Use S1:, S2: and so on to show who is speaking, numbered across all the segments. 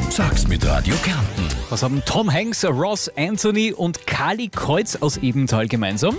S1: Sag's mit Radio Kärnten.
S2: Was haben Tom Hanks, Ross Anthony und Kali Kreuz aus Ebenthal gemeinsam?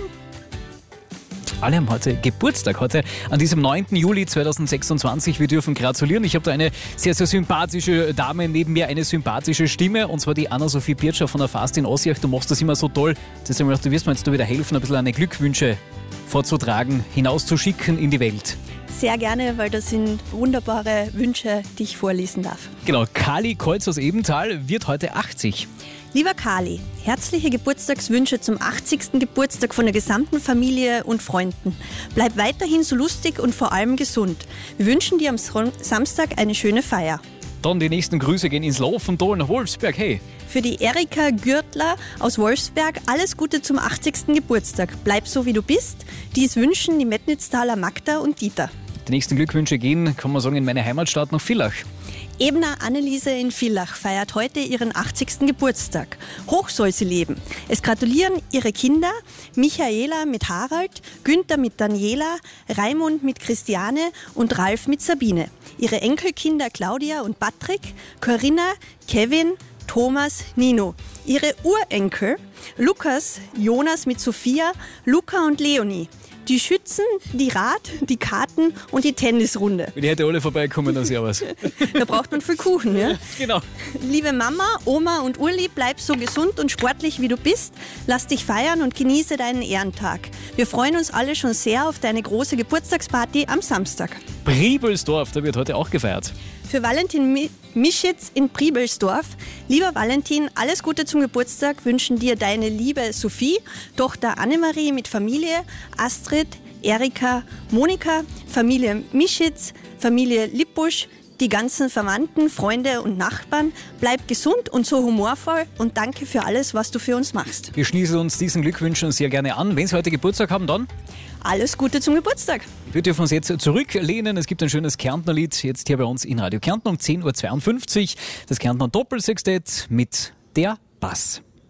S2: Alle haben heute Geburtstag, heute an diesem 9. Juli 2026. Wir dürfen gratulieren. Ich habe da eine sehr, sehr sympathische Dame neben mir, eine sympathische Stimme, und zwar die Anna-Sophie Pirtscher von der Fast in Ossiach. Du machst das immer so toll. Deswegen habe ich gedacht, du wirst mir jetzt da wieder helfen, ein bisschen eine Glückwünsche vorzutragen, hinauszuschicken in die Welt.
S3: Sehr gerne, weil das sind wunderbare Wünsche, die ich vorlesen darf.
S2: Genau, Kali Kreuz aus Ebenthal wird heute 80.
S3: Lieber Kali, herzliche Geburtstagswünsche zum 80. Geburtstag von der gesamten Familie und Freunden. Bleib weiterhin so lustig und vor allem gesund. Wir wünschen dir am Samstag eine schöne Feier.
S2: Dann die nächsten Grüße gehen ins Laufental nach Wolfsberg. Hey!
S3: Für die Erika Gürtler aus Wolfsberg alles Gute zum 80. Geburtstag. Bleib so, wie du bist. Dies wünschen die Metnitztaler Magda und Dieter.
S2: Die nächsten Glückwünsche gehen, kann man sagen, in meine Heimatstadt nach Villach.
S3: Ebener Anneliese in Villach feiert heute ihren 80. Geburtstag. Hoch soll sie leben. Es gratulieren ihre Kinder Michaela mit Harald, Günther mit Daniela, Raimund mit Christiane und Ralf mit Sabine. Ihre Enkelkinder Claudia und Patrick, Corinna, Kevin, Thomas, Nino. Ihre Urenkel Lukas, Jonas mit Sophia, Luca und Leonie. Die Schützen, die Rad, die Karten und die Tennisrunde.
S2: Die hätte alle vorbeikommen, dann servus.
S3: Da braucht man viel Kuchen, ja?
S2: Genau.
S3: Liebe Mama, Oma und Uli, bleib so gesund und sportlich, wie du bist. Lass dich feiern und genieße deinen Ehrentag. Wir freuen uns alle schon sehr auf deine große Geburtstagsparty am Samstag.
S2: Priebelsdorf, da wird heute auch gefeiert.
S3: Für Valentin Mischitz in Priebelsdorf. Lieber Valentin, alles Gute zum Geburtstag wünschen dir deine liebe Sophie, Tochter Annemarie mit Familie, Astrid, Erika, Monika, Familie Mischitz, Familie Lippusch, die ganzen Verwandten, Freunde und Nachbarn. Bleib gesund und so humorvoll und danke für alles, was du für uns machst.
S2: Wir schließen uns diesen Glückwünschen sehr gerne an. Wenn Sie heute Geburtstag haben, dann
S3: alles Gute zum Geburtstag.
S2: Wir dürfen uns jetzt zurücklehnen. Es gibt ein schönes Kärntner Lied jetzt hier bei uns in Radio Kärnten um 10.52 Uhr. Das Kärntner Doppelsextett mit der Bass.